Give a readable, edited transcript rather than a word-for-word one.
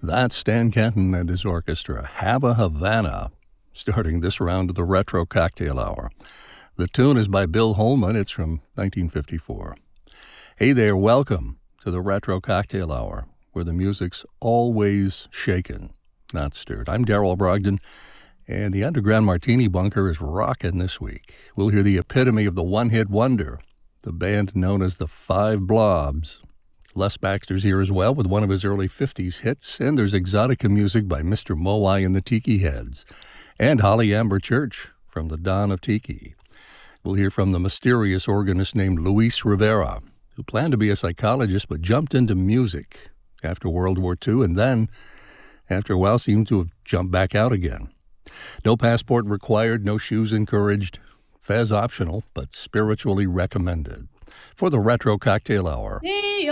That's Stan Kenton and his orchestra, Habba Havana, starting this round of the Retro Cocktail Hour. The tune is by Bill Holman. It's from 1954. Hey there, welcome to the Retro Cocktail Hour, where the music's always shaken, not stirred. I'm Darrell Brogdon, and the Underground Martini Bunker is rocking this week. We'll hear the epitome of the one-hit wonder, the band known as the Five Blobs. Les Baxter's here as well with one of his early 50s hits, and there's exotica music by Mr. Moai and the Tiki Heads, and Holly Amber Church from the Dawn of Tiki. We'll hear from the mysterious organist named Luis Rivera, who planned to be a psychologist but jumped into music after World War II, and then, after a while, seemed to have jumped back out again. No passport required, no shoes encouraged, fez optional, but spiritually recommended. For the Retro Cocktail Hour,